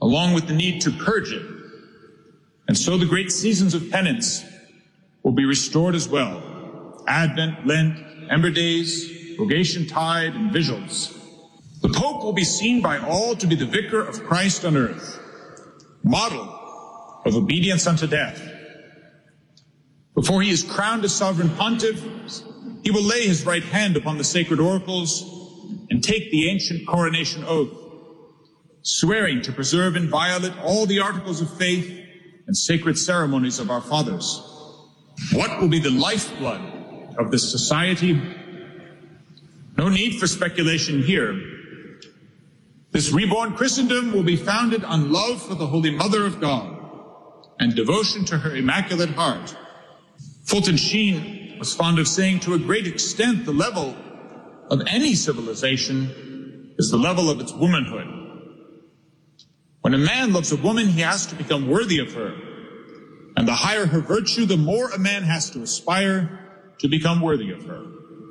along with the need to purge it. And so the great seasons of penance will be restored as well. Advent, Lent, Ember Days, Rogation Tide, and Vigils. The Pope will be seen by all to be the vicar of Christ on earth, model of obedience unto death. Before he is crowned as sovereign pontiff, he will lay his right hand upon the sacred oracles and take the ancient coronation oath, swearing to preserve inviolate all the articles of faith and sacred ceremonies of our fathers. What will be the lifeblood of this society? No need for speculation here. This reborn Christendom will be founded on love for the Holy Mother of God and devotion to her Immaculate Heart. Fulton Sheen was fond of saying, to a great extent, the level of any civilization is the level of its womanhood. When a man loves a woman, he has to become worthy of her. And the higher her virtue, the more a man has to aspire to become worthy of her.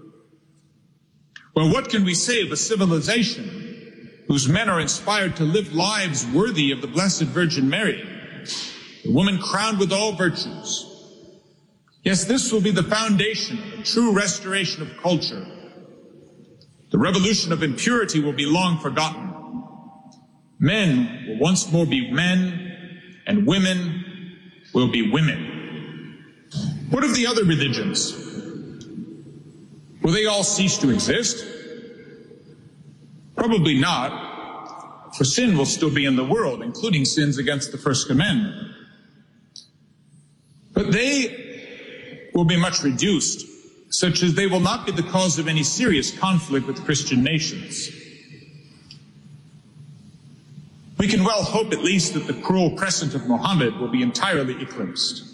Well, what can we say of a civilization whose men are inspired to live lives worthy of the Blessed Virgin Mary, the woman crowned with all virtues? Yes, this will be the foundation of a true restoration of culture. The revolution of impurity will be long forgotten. Men will once more be men, and women will be women. What of the other religions? Will they all cease to exist? Probably not, for sin will still be in the world, including sins against the First Commandment. But they will be much reduced, such as they will not be the cause of any serious conflict with Christian nations. We can well hope at least that the cruel crescent of Mohammed will be entirely eclipsed.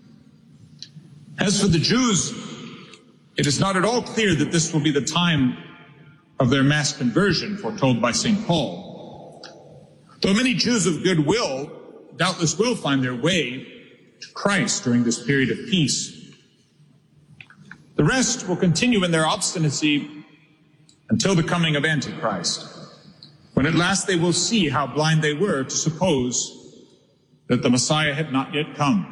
As for the Jews, it is not at all clear that this will be the time of their mass conversion foretold by St. Paul. Though many Jews of goodwill doubtless will find their way to Christ during this period of peace, the rest will continue in their obstinacy until the coming of Antichrist, when at last they will see how blind they were to suppose that the Messiah had not yet come.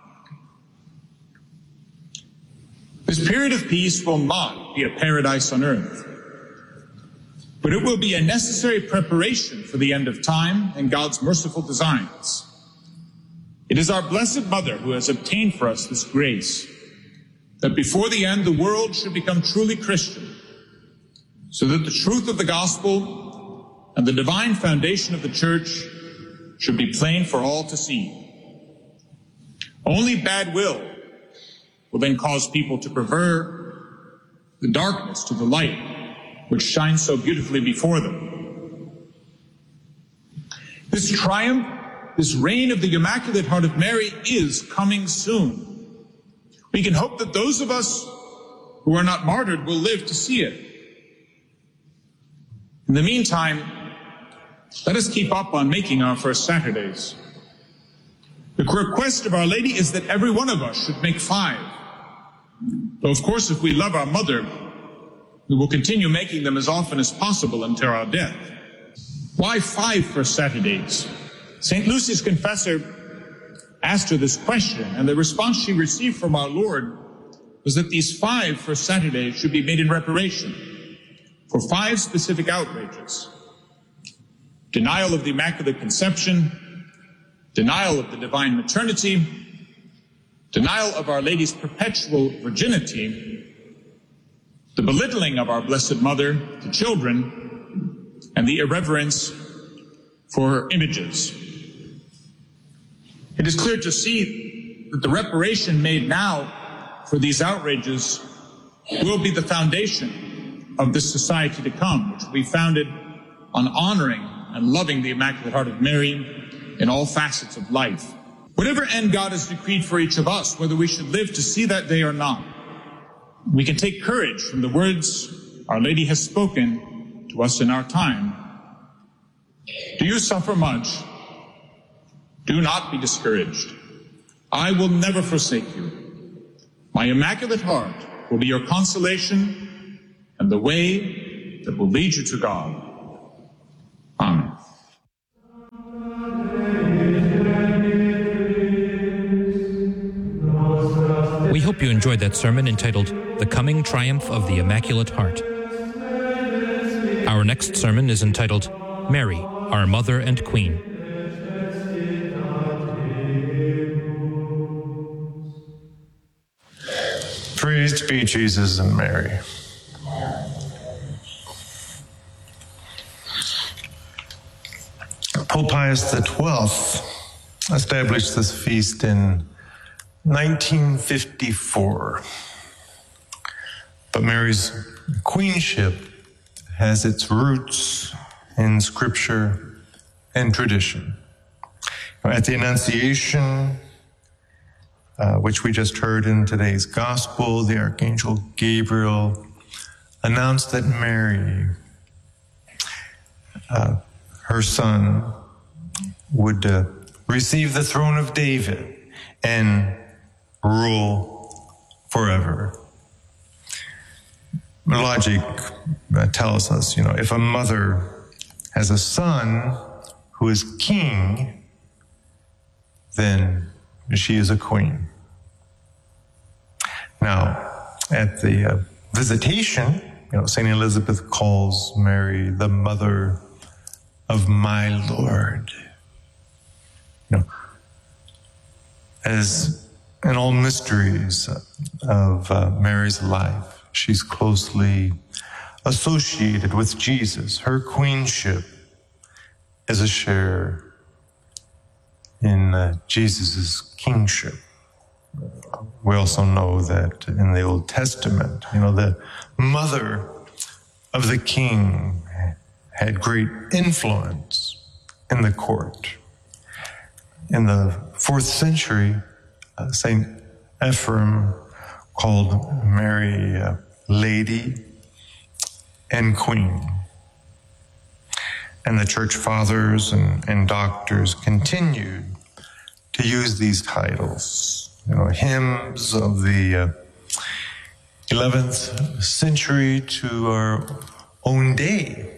This period of peace will not be a paradise on earth, but it will be a necessary preparation for the end of time and God's merciful designs. It is our Blessed Mother who has obtained for us this grace, that before the end the world should become truly Christian, so that the truth of the gospel and the divine foundation of the church should be plain for all to see. Only bad will then cause people to prefer the darkness to the light, which shines so beautifully before them. This triumph, this reign of the Immaculate Heart of Mary is coming soon. We can hope that those of us who are not martyred will live to see it. In the meantime, let us keep up on making our first Saturdays. The request of Our Lady is that every one of us should make 5. Though, of course, if we love our Mother, we will continue making them as often as possible until our death. Why 5 First Saturdays? St. Lucy's confessor asked her this question, and the response she received from our Lord was that these 5 First Saturdays should be made in reparation for 5 specific outrages: denial of the Immaculate Conception, denial of the Divine Maternity, denial of Our Lady's perpetual virginity, the belittling of our Blessed Mother to children, and the irreverence for her images. It is clear to see that the reparation made now for these outrages will be the foundation of this society to come, which will be founded on honoring and loving the Immaculate Heart of Mary in all facets of life. Whatever end God has decreed for each of us, whether we should live to see that day or not, we can take courage from the words Our Lady has spoken to us in our time. Do you suffer much? Do not be discouraged. I will never forsake you. My Immaculate Heart will be your consolation and the way that will lead you to God. Amen. hope you enjoyed that sermon entitled The Coming Triumph of the Immaculate Heart. Our next sermon is entitled Mary, Our Mother and Queen. Praise be Jesus and Mary. Pope Pius XII established this feast in 1954. But Mary's queenship has its roots in Scripture and tradition. At the Annunciation, which we just heard in today's Gospel, the Archangel Gabriel announced that Mary, her son, would receive the throne of David and rule forever. Logic tells us, if a mother has a son who is king, then she is a queen. Now, at the Visitation, St. Elizabeth calls Mary the mother of my Lord. As in all mysteries of Mary's life, she's closely associated with Jesus. Her queenship is a share in Jesus' kingship. We also know that in the Old Testament, the mother of the king had great influence in the court. In the 4th century, St. Ephrem called Mary Lady and Queen. And the church fathers and doctors continued to use these titles. Hymns of the 11th century to our own day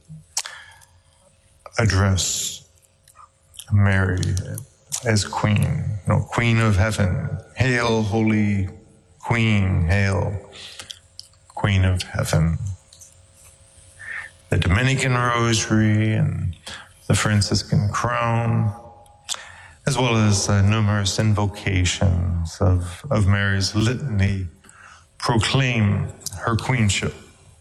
address Mary as Queen. Queen of Heaven. Hail, Holy Queen. Hail, Queen of Heaven. The Dominican Rosary and the Franciscan Crown, as well as numerous invocations of Mary's litany, proclaim her queenship.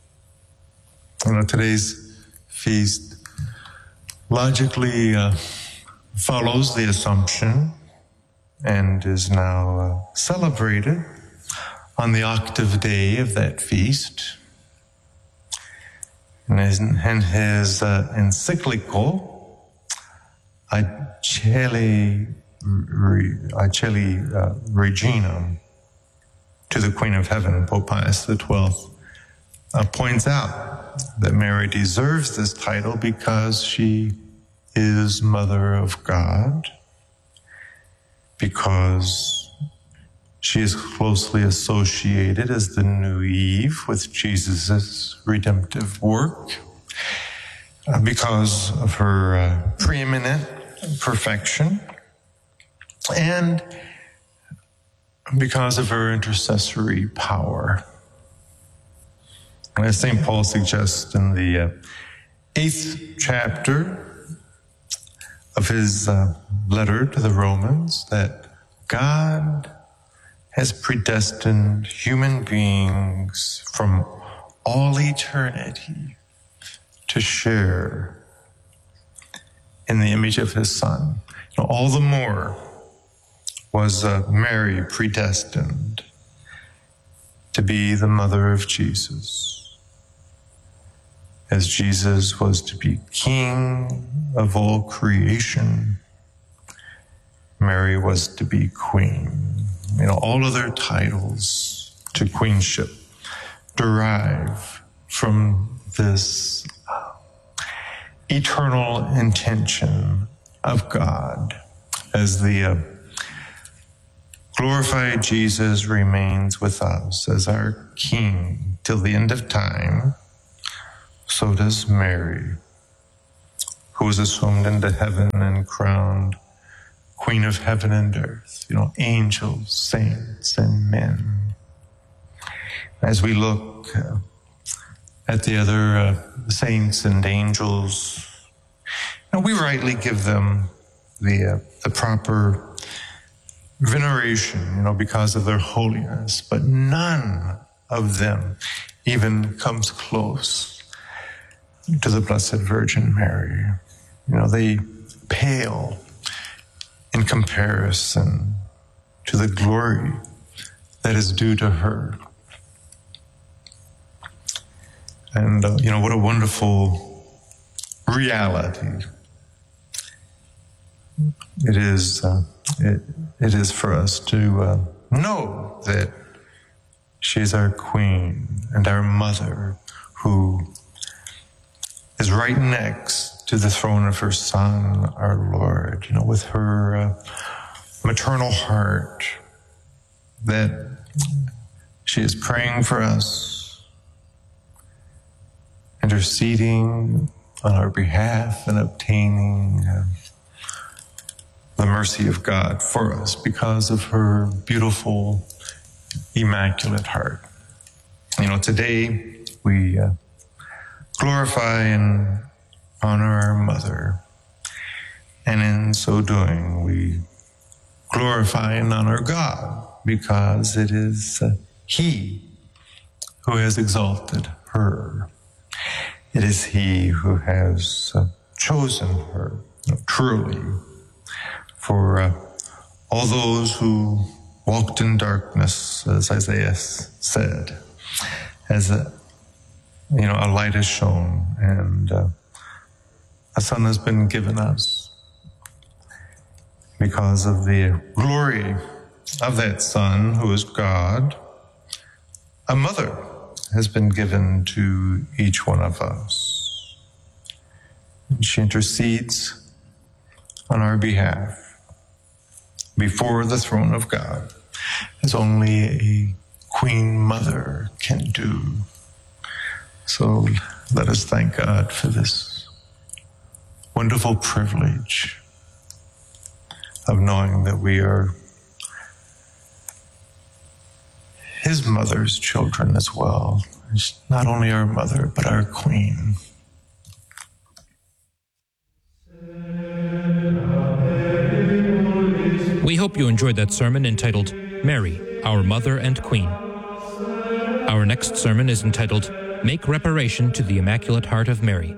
Today's feast logically follows the Assumption and is now celebrated on the octave day of that feast. And his encyclical, Aeceli Reginam, to the Queen of Heaven, Pope Pius XII, points out that Mary deserves this title because she is Mother of God, because she is closely associated as the new Eve with Jesus' redemptive work, because of her preeminent perfection, and because of her intercessory power. And as St. Paul suggests in the 8th chapter of his letter to the Romans, that God has predestined human beings from all eternity to share in the image of his Son. All the more was Mary predestined to be the mother of Jesus, as Jesus was to be King of all creation. Mary was to be Queen. All other titles to queenship derive from this eternal intention of God, as the glorified Jesus remains with us as our King till the end of time. So does Mary, who was assumed into heaven and crowned Queen of heaven and earth, angels, saints, and men. As we look at the other saints and angels, we rightly give them the proper veneration, because of their holiness, but none of them even comes close to the Blessed Virgin Mary. They pale in comparison to the glory that is due to her. And, what a wonderful reality it is for us to know that she is our Queen and our Mother, who is right next to the throne of her Son, our Lord, with her maternal heart, that she is praying for us, interceding on our behalf and obtaining the mercy of God for us because of her beautiful, immaculate heart. Today we glorify and honor our Mother, and in so doing we glorify and honor God, because it is He who has exalted her. It is He who has chosen her truly for all those who walked in darkness, as Isaiah said, as a light has shone, and a Son has been given us. Because of the glory of that Son, who is God, a Mother has been given to each one of us. And she intercedes on our behalf before the throne of God, as only a Queen Mother can do. So let us thank God for this wonderful privilege of knowing that we are His Mother's children as well. She's not only our Mother, but our Queen. We hope you enjoyed that sermon entitled Mary, Our Mother and Queen. Our next sermon is entitled Make Reparation to the Immaculate Heart of Mary.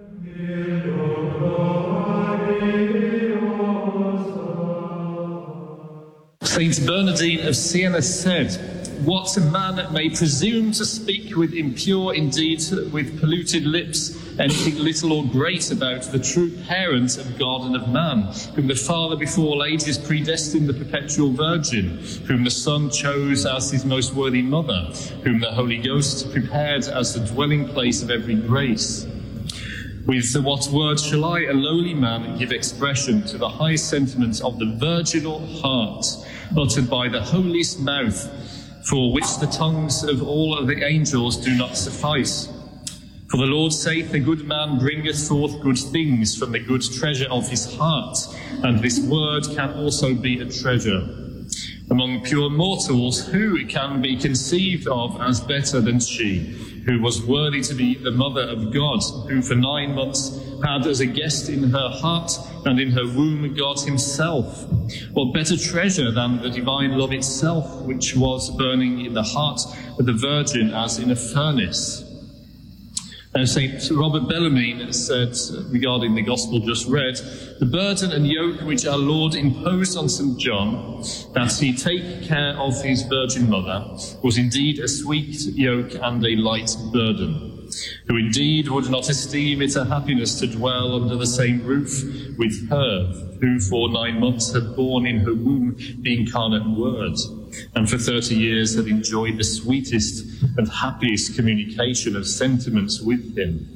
Saint Bernardine of Siena said, "What man may presume to speak with impure, indeed with polluted lips, anything little or great about the true parent of God and of man, whom the Father before all ages predestined the perpetual Virgin, whom the Son chose as his most worthy mother, whom the Holy Ghost prepared as the dwelling place of every grace? With what word shall I, a lowly man, give expression to the high sentiments of the virginal heart, uttered by the holiest mouth, for which the tongues of all the angels do not suffice? For the Lord saith, a good man bringeth forth good things from the good treasure of his heart, and this word can also be a treasure. Among pure mortals, who can be conceived of as better than she, who was worthy to be the mother of God, who for 9 months had as a guest in her heart and in her womb God himself? What better treasure than the divine love itself, which was burning in the heart of the Virgin as in a furnace? Now, St. Robert Bellarmine said regarding the Gospel just read, the burden and yoke which our Lord imposed on St. John, that he take care of his Virgin Mother, was indeed a sweet yoke and a light burden, who indeed would not esteem it a happiness to dwell under the same roof with her, who for 9 months had borne in her womb the incarnate Word, and for 30 years had enjoyed the sweetest and happiest communication of sentiments with him,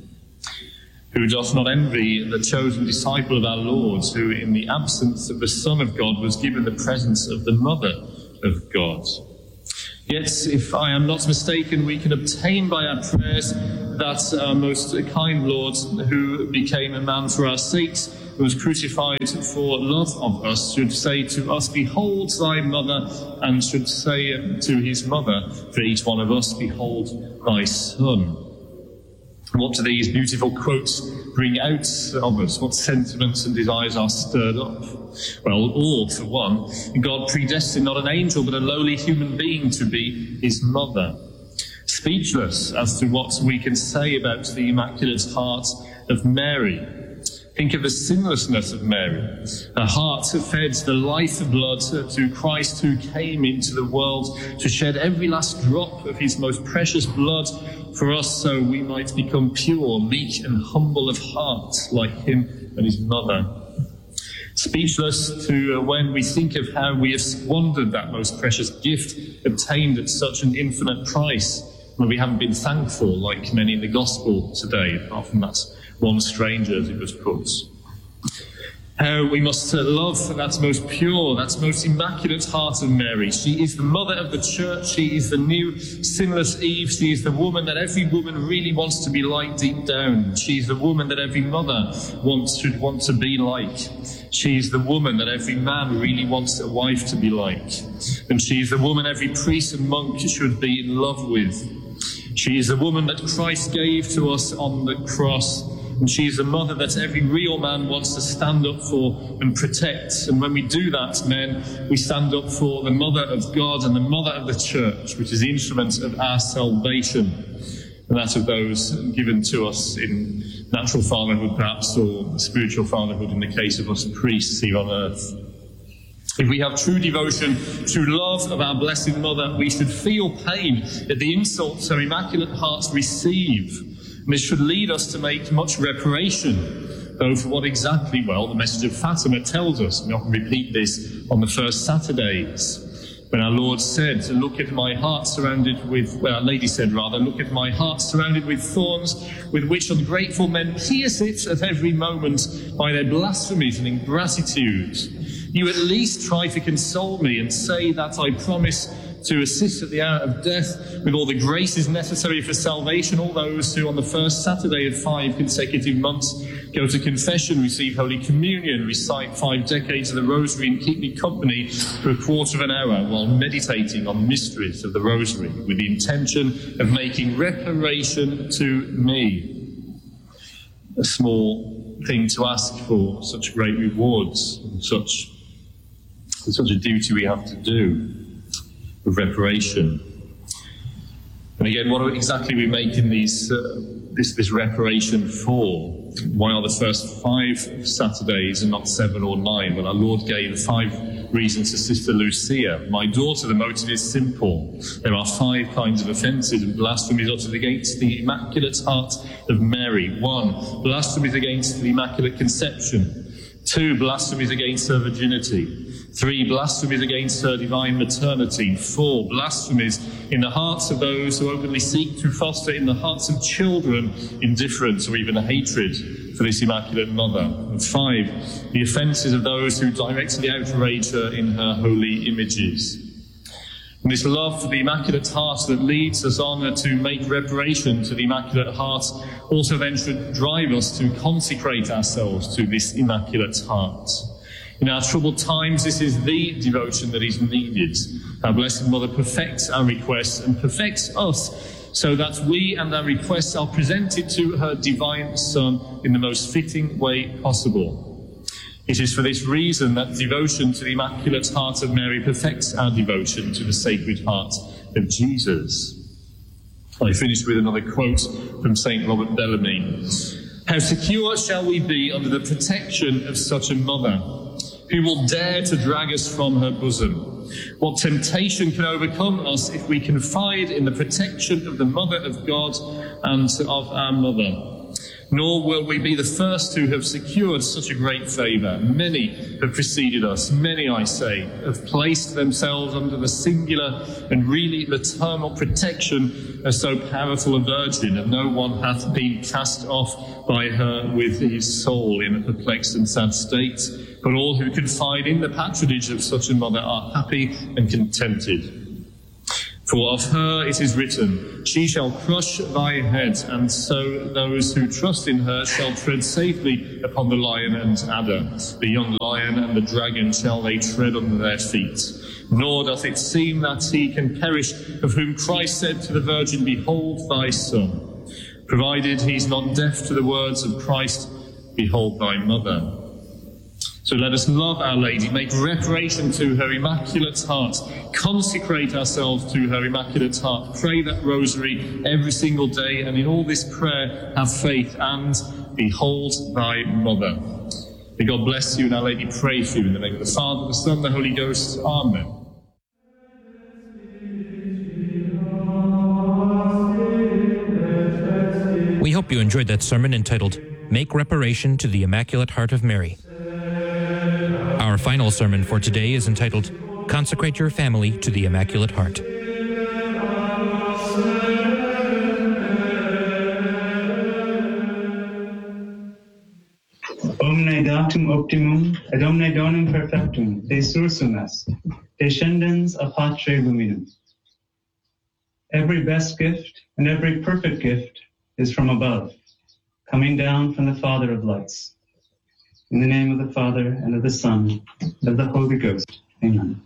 who doth not envy the chosen disciple of our Lord, who in the absence of the Son of God was given the presence of the Mother of God. Yet, if I am not mistaken, we can obtain by our prayers that our most kind Lord, who became a man for our sakes, who was crucified for love of us, should say to us, "Behold thy mother," and should say to his mother, for each one of us, "Behold thy son." What do these beautiful quotes bring out of us? What sentiments and desires are stirred up? Well, all, for one, God predestined not an angel but a lowly human being to be his mother. Speechless as to what we can say about the Immaculate Heart of Mary. Think of the sinlessness of Mary. Her heart fed the lifeblood to Christ, who came into the world to shed every last drop of his most precious blood for us, so we might become pure, meek and humble of heart like him and his mother. Speechless to when we think of how we have squandered that most precious gift obtained at such an infinite price, when we haven't been thankful like many in the gospel today, apart from that one stranger, as it was put. How we must love that most pure, that most immaculate heart of Mary. She is the mother of the church. She is the new sinless Eve. She is the woman that every woman really wants to be like deep down. She is the woman that every mother should want to be like. She is the woman that every man really wants a wife to be like. And she is the woman every priest and monk should be in love with. She is the woman that Christ gave to us on the cross. And she is the mother that every real man wants to stand up for and protect. And when we do that, men, we stand up for the mother of God and the mother of the church, which is the instrument of our salvation, and that of those given to us in natural fatherhood, perhaps, or spiritual fatherhood in the case of us priests here on earth. If we have true devotion, true love of our Blessed Mother, we should feel pain at the insults her Immaculate Heart receive. And this should lead us to make much reparation, though for what exactly? Well, the message of Fatima tells us. We often repeat this on the first Saturdays, when our Lord said, "Look at my heart surrounded with," well, Our Lady said rather, "Look at my heart surrounded with thorns, with which ungrateful men pierce it at every moment by their blasphemies and ingratitude. You at least try to console me and say that I promise to assist at the hour of death with all the graces necessary for salvation, all those who on the first Saturday of 5 consecutive months go to confession, receive Holy Communion, recite 5 decades of the Rosary, and keep me company for a quarter of an hour while meditating on the mysteries of the Rosary, with the intention of making reparation to me." A small thing to ask for such great rewards, and such a duty we have to do of reparation. And again, what exactly are we making this reparation for? Why are the first 5 Saturdays and not 7 or 9? Well, our Lord gave 5 reasons to Sister Lucia. "My daughter, the motive is simple. There are 5 kinds of offences and blasphemies uttered against the Immaculate Heart of Mary. 1, blasphemies against the Immaculate Conception. 2, blasphemies against her virginity. 3, blasphemies against her divine maternity. 4, blasphemies in the hearts of those who openly seek to foster in the hearts of children indifference or even hatred for this Immaculate Mother. And 5, the offences of those who directly outrage her in her holy images." And this love for the Immaculate Heart that leads us on to make reparation to the Immaculate Heart also then should drive us to consecrate ourselves to this Immaculate Heart. In our troubled times, this is the devotion that is needed. Our Blessed Mother perfects our requests and perfects us, so that we and our requests are presented to her divine Son in the most fitting way possible. It is for this reason that devotion to the Immaculate Heart of Mary perfects our devotion to the Sacred Heart of Jesus. I finish with another quote from St. Robert Bellamy. "How secure shall we be under the protection of such a mother? Who will dare to drag us from her bosom? What temptation can overcome us if we confide in the protection of the Mother of God and of our Mother? Nor will we be the first who have secured such a great favour. Many have preceded us, many, I say, have placed themselves under the singular and really maternal protection of so powerful a Virgin, and no one hath been cast off by her with his soul in a perplexed and sad state. But all who confide in the patronage of such a mother are happy and contented. For of her it is written, she shall crush thy head, and so those who trust in her shall tread safely upon the lion and adder. The young lion and the dragon shall they tread under their feet. Nor doth it seem that he can perish, of whom Christ said to the Virgin, Behold thy son. Provided he's not deaf to the words of Christ, Behold thy mother. So let us love Our Lady, make reparation to her Immaculate Heart, consecrate ourselves to her Immaculate Heart, pray that rosary every single day, and in all this prayer have faith and behold thy mother. May God bless you, and Our Lady pray for you in the name of the Father, the Son, and the Holy Ghost. Amen. We hope you enjoyed that sermon entitled, Make Reparation to the Immaculate Heart of Mary. Our final sermon for today is entitled, Consecrate Your Family to the Immaculate Heart. Omne datum optimum, et omne donum perfectum, de sursum est, descendens a patre luminum. Every best gift and every perfect gift is from above, coming down from the Father of lights. In the name of the Father, and of the Son, and of the Holy Ghost. Amen.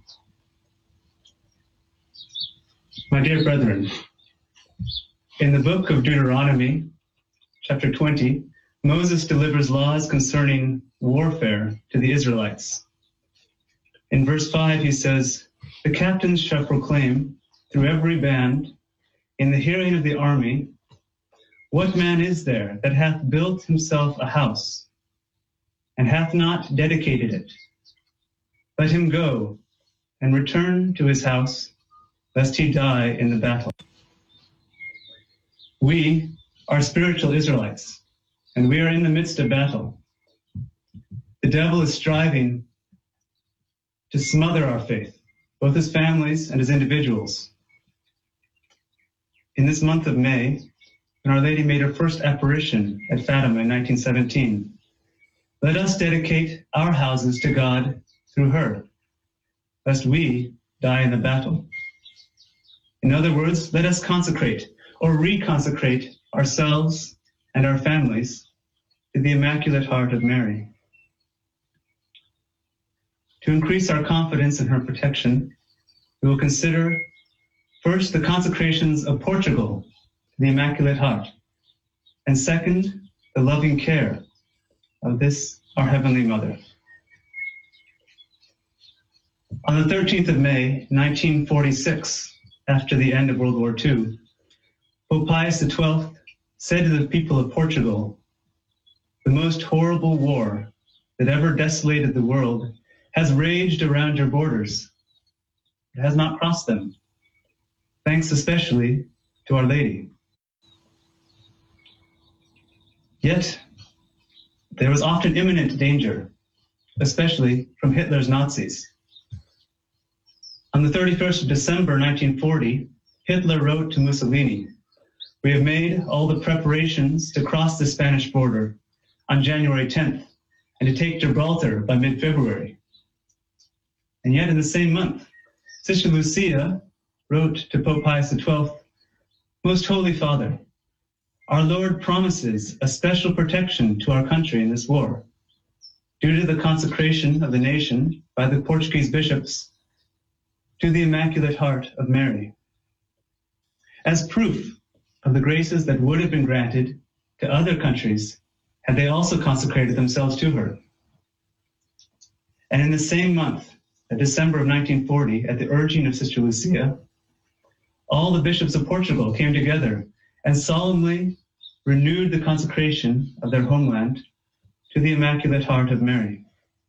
My dear brethren, in the book of Deuteronomy, chapter 20, Moses delivers laws concerning warfare to the Israelites. In verse 5, he says, The captains shall proclaim through every band, in the hearing of the army, What man is there that hath built himself a house, and hath not dedicated it? Let him go and return to his house, lest he die in the battle. We are spiritual Israelites, and we are in the midst of battle. The devil is striving to smother our faith, both as families and as individuals. In this month of May, when Our Lady made her first apparition at Fatima in 1917, let us dedicate our houses to God through her, lest we die in the battle. In other words, let us consecrate or reconsecrate ourselves and our families to the Immaculate Heart of Mary. To increase our confidence in her protection, we will consider first the consecrations of Portugal to the Immaculate Heart, and second, the loving care of this, our Heavenly Mother. On the 13th of May, 1946, after the end of World War II, Pope Pius XII said to the people of Portugal, The most horrible war that ever desolated the world has raged around your borders. It has not crossed them, thanks especially to Our Lady. Yet, there was often imminent danger, especially from Hitler's Nazis. On the 31st of December 1940, Hitler wrote to Mussolini, We have made all the preparations to cross the Spanish border on January 10th and to take Gibraltar by mid-February. And yet in the same month, Sister Lucia wrote to Pope Pius XII, Most Holy Father, our Lord promises a special protection to our country in this war, due to the consecration of the nation by the Portuguese bishops to the Immaculate Heart of Mary. As proof of the graces that would have been granted to other countries had they also consecrated themselves to her. And in the same month, in December of 1940, at the urging of Sister Lucia, all the bishops of Portugal came together and solemnly renewed the consecration of their homeland to the Immaculate Heart of Mary.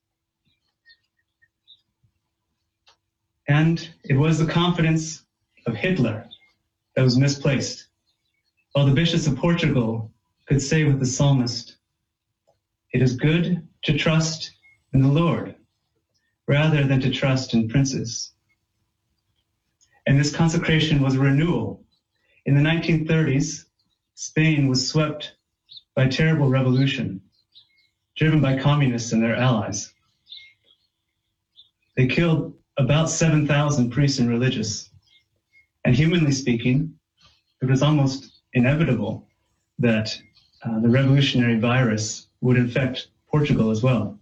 And it was the confidence of Hitler that was misplaced, while the bishops of Portugal could say with the psalmist, It is good to trust in the Lord rather than to trust in princes. And this consecration was a renewal. In the 1930s, Spain was swept by a terrible revolution, driven by communists and their allies. They killed about 7,000 priests and religious. And humanly speaking, it was almost inevitable that the revolutionary virus would infect Portugal as well.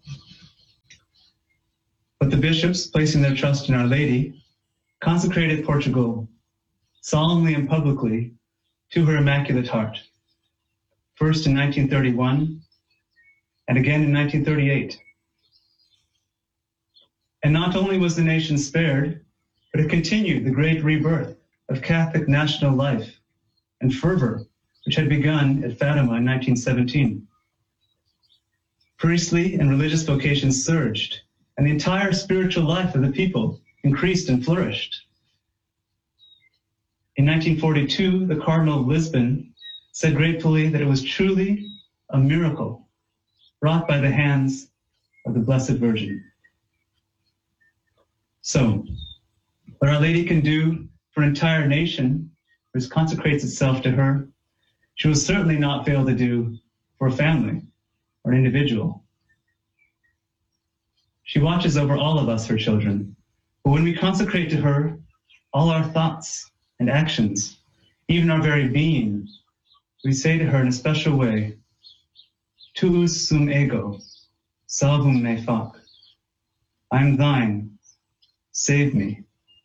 But the bishops, placing their trust in Our Lady, consecrated Portugal solemnly and publicly to her Immaculate Heart, first in 1931 and again in 1938. And not only was the nation spared, but it continued the great rebirth of Catholic national life and fervor, which had begun at Fatima in 1917. Priestly and religious vocations surged, and the entire spiritual life of the people increased and flourished. In 1942, the Cardinal of Lisbon said gratefully that it was truly a miracle wrought by the hands of the Blessed Virgin. So, what Our Lady can do for an entire nation, which consecrates itself to her, she will certainly not fail to do for a family or an individual. She watches over all of us, her children. But when we consecrate to her all our thoughts and actions, even our very being, we say to her in a special way, Tuus sum ego, salvum me fac. I am thine, save me.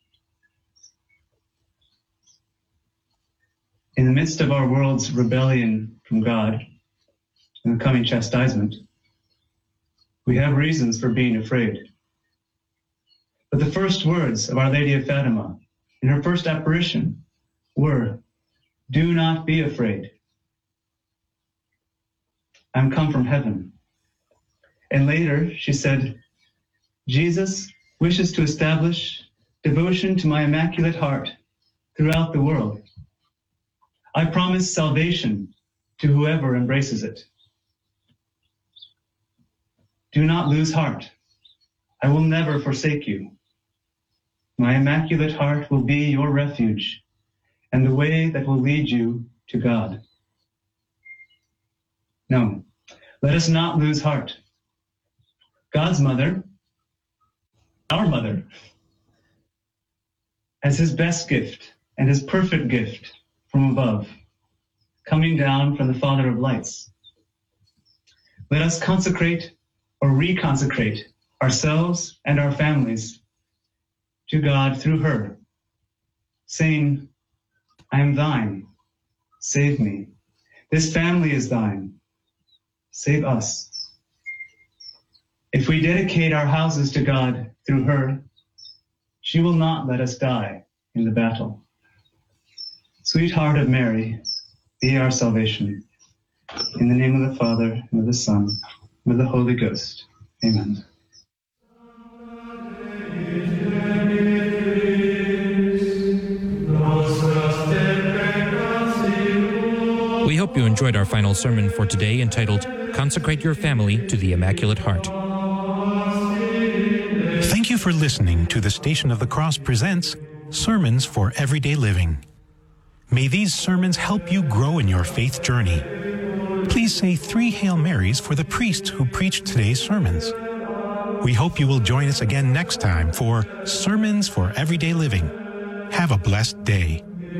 In the midst of our world's rebellion from God and the coming chastisement, we have reasons for being afraid. But the first words of Our Lady of Fatima in her first apparition were, "Do not be afraid. I'm come from heaven." And later she said, "Jesus wishes to establish devotion to my Immaculate Heart throughout the world. I promise salvation to whoever embraces it. Do not lose heart. I will never forsake you. My Immaculate Heart will be your refuge and the way that will lead you to God." No, let us not lose heart. God's mother, our mother, as his best gift and his perfect gift from above, coming down from the Father of lights. Let us consecrate or reconsecrate ourselves and our families to God through her, saying, "I am thine, save me. This family is thine, save us." If we dedicate our houses to God through her, she will not let us die in the battle. Sweet Heart of Mary, be our salvation. In the name of the Father, and of the Son, and of the Holy Ghost. Amen. We hope you enjoyed our final sermon for today, entitled Consecrate Your Family to the Immaculate Heart. Thank you for listening to the Station of the Cross presents Sermons for Everyday Living. May these sermons help you grow in your faith journey. Please say 3 Hail Marys for the priests who preached today's sermons. We hope you will join us again next time for Sermons for Everyday Living. Have a blessed day.